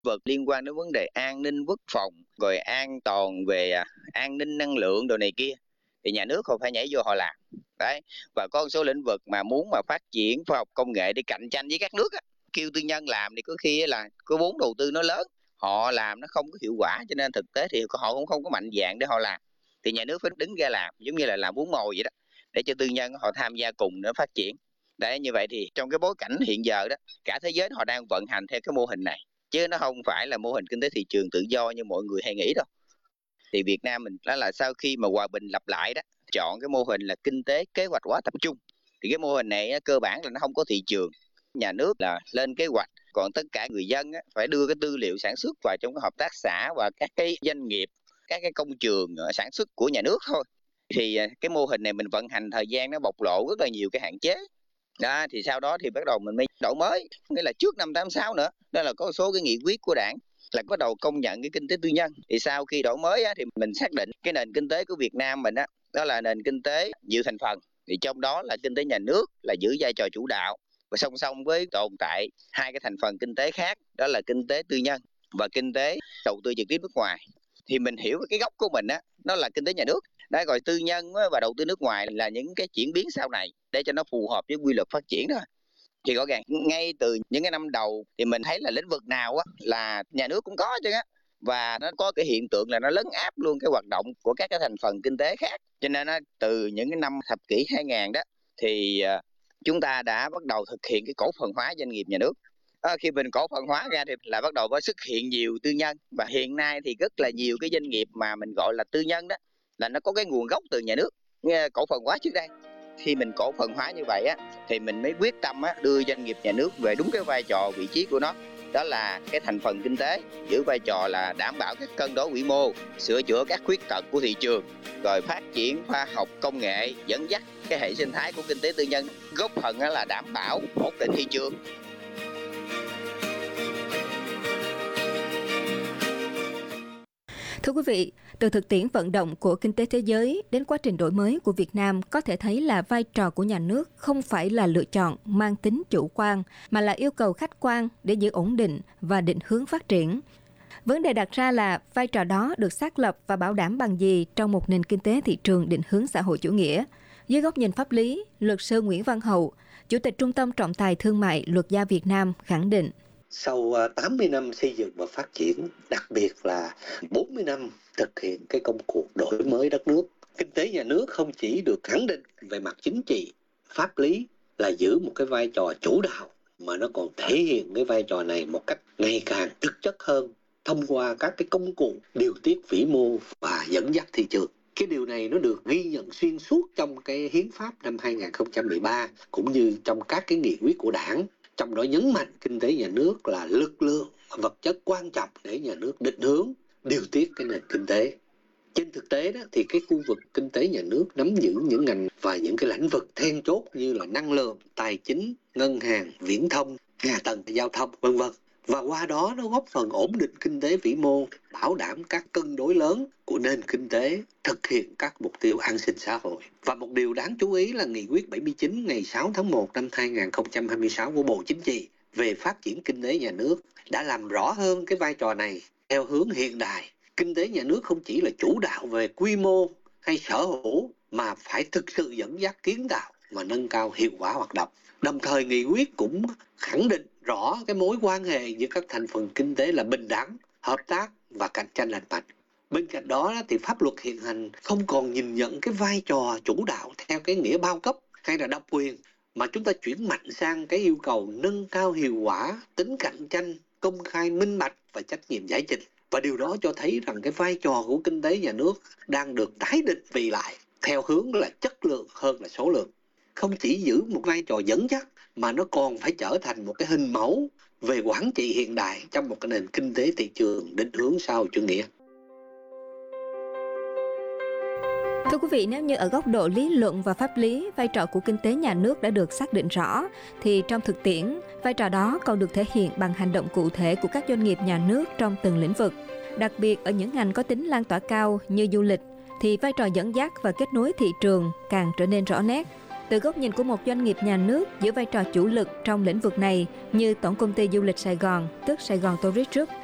vực liên quan đến vấn đề an ninh quốc phòng, rồi an toàn về an ninh năng lượng đồ này kia, thì nhà nước họ phải nhảy vô họ làm. Đấy, và có một số lĩnh vực mà muốn mà phát triển khoa học công nghệ để cạnh tranh với các nước á, kêu tư nhân làm thì có khi là cái vốn đầu tư nó lớn, họ làm nó không có hiệu quả, cho nên thực tế thì họ cũng không có mạnh dạn để họ làm. Thì nhà nước phải đứng ra làm, giống như là làm vốn mồi vậy đó, để cho tư nhân họ tham gia cùng để phát triển. Đấy, như vậy thì trong cái bối cảnh hiện giờ đó, cả thế giới họ đang vận hành theo cái mô hình này, chứ nó không phải là mô hình kinh tế thị trường tự do như mọi người hay nghĩ đâu. Thì Việt Nam mình đó là sau khi mà hòa bình lập lại đó, chọn cái mô hình là kinh tế kế hoạch hóa tập trung. Thì cái mô hình này cơ bản là nó không có thị trường, nhà nước là lên kế hoạch, còn tất cả người dân phải đưa cái tư liệu sản xuất vào trong cái hợp tác xã và các cái doanh nghiệp, các cái công trường sản xuất của nhà nước thôi. Thì cái mô hình này mình vận hành thời gian nó bộc lộ rất là nhiều cái hạn chế. Đó, thì sau đó thì bắt đầu mình mới đổi mới, nghĩa là trước năm 86 nữa, đó là có một số cái nghị quyết của Đảng là bắt đầu công nhận cái kinh tế tư nhân. Thì sau khi đổi mới thì mình xác định cái nền kinh tế của Việt Nam mình đó là nền kinh tế nhiều thành phần, thì trong đó là kinh tế nhà nước là giữ vai trò chủ đạo, và song song với tồn tại hai cái thành phần kinh tế khác, đó là kinh tế tư nhân và kinh tế đầu tư trực tiếp nước ngoài. Thì mình hiểu cái gốc của mình nó là kinh tế nhà nước. Đấy, rồi tư nhân và đầu tư nước ngoài là những cái chuyển biến sau này để cho nó phù hợp với quy luật phát triển đó. Thì rõ ràng ngay từ những cái năm đầu thì mình thấy là lĩnh vực nào là nhà nước cũng có chứ á, và nó có cái hiện tượng là nó lấn áp luôn cái hoạt động của các cái thành phần kinh tế khác. Cho nên từ những cái năm thập kỷ 2000 đó thì chúng ta đã bắt đầu thực hiện cái cổ phần hóa doanh nghiệp nhà nước. Khi mình cổ phần hóa ra thì là bắt đầu có xuất hiện nhiều tư nhân, và hiện nay thì rất là nhiều cái doanh nghiệp mà mình gọi là tư nhân đó là nó có cái nguồn gốc từ nhà nước, cổ phần hóa trước đây. Khi mình cổ phần hóa như vậy thì mình mới quyết tâm đưa doanh nghiệp nhà nước về đúng cái vai trò vị trí của nó, đó là cái thành phần kinh tế, giữ vai trò là đảm bảo các cân đối vĩ mô, sửa chữa các khuyết tật của thị trường, rồi phát triển khoa học công nghệ, dẫn dắt cái hệ sinh thái của kinh tế tư nhân, góp phần là đảm bảo ổn định thị trường. Thưa quý vị, từ thực tiễn vận động của kinh tế thế giới đến quá trình đổi mới của Việt Nam, có thể thấy là vai trò của nhà nước không phải là lựa chọn mang tính chủ quan, mà là yêu cầu khách quan để giữ ổn định và định hướng phát triển. Vấn đề đặt ra là vai trò đó được xác lập và bảo đảm bằng gì trong một nền kinh tế thị trường định hướng xã hội chủ nghĩa. Dưới góc nhìn pháp lý, luật sư Nguyễn Văn Hậu, Chủ tịch Trung tâm Trọng tài Thương mại Luật gia Việt Nam khẳng định. Sau 80 năm xây dựng và phát triển, đặc biệt là 40 năm thực hiện cái công cuộc đổi mới đất nước, kinh tế nhà nước không chỉ được khẳng định về mặt chính trị, pháp lý là giữ một cái vai trò chủ đạo, mà nó còn thể hiện cái vai trò này một cách ngày càng thực chất hơn thông qua các cái công cụ điều tiết vĩ mô và dẫn dắt thị trường. Cái điều này nó được ghi nhận xuyên suốt trong cái hiến pháp năm 2013 cũng như trong các cái nghị quyết của Đảng. Trong đó nhấn mạnh kinh tế nhà nước là lực lượng vật chất quan trọng để nhà nước định hướng, điều tiết cái nền kinh tế. Trên thực tế đó thì cái khu vực kinh tế nhà nước nắm giữ những ngành và những cái lĩnh vực then chốt như là năng lượng, tài chính, ngân hàng, viễn thông, hạ tầng giao thông, v.v. Và qua đó nó góp phần ổn định kinh tế vĩ mô, bảo đảm các cân đối lớn của nền kinh tế, thực hiện các mục tiêu an sinh xã hội. Và một điều đáng chú ý là Nghị quyết 79 ngày 6 tháng 1 năm 2026 của Bộ Chính trị về phát triển kinh tế nhà nước đã làm rõ hơn cái vai trò này theo hướng hiện đại. Kinh tế nhà nước không chỉ là chủ đạo về quy mô hay sở hữu, mà phải thực sự dẫn dắt kiến tạo và nâng cao hiệu quả hoạt động. Đồng thời nghị quyết cũng khẳng định rõ cái mối quan hệ giữa các thành phần kinh tế là bình đẳng, hợp tác và cạnh tranh lành mạnh. Bên cạnh đó thì pháp luật hiện hành không còn nhìn nhận cái vai trò chủ đạo theo cái nghĩa bao cấp hay là độc quyền, mà chúng ta chuyển mạnh sang cái yêu cầu nâng cao hiệu quả, tính cạnh tranh, công khai minh bạch và trách nhiệm giải trình. Và điều đó cho thấy rằng cái vai trò của kinh tế nhà nước đang được tái định vị lại theo hướng là chất lượng hơn là số lượng. Không chỉ giữ một vai trò dẫn dắt mà nó còn phải trở thành một cái hình mẫu về quản trị hiện đại trong một cái nền kinh tế thị trường định hướng xã hội chủ nghĩa. Thưa quý vị, nếu như ở góc độ lý luận và pháp lý, vai trò của kinh tế nhà nước đã được xác định rõ, thì trong thực tiễn, vai trò đó còn được thể hiện bằng hành động cụ thể của các doanh nghiệp nhà nước trong từng lĩnh vực. Đặc biệt ở những ngành có tính lan tỏa cao như du lịch, thì vai trò dẫn dắt và kết nối thị trường càng trở nên rõ nét. Từ góc nhìn của một doanh nghiệp nhà nước giữ vai trò chủ lực trong lĩnh vực này như Tổng công ty Du lịch Sài Gòn, tức Sài Gòn Tourist Group,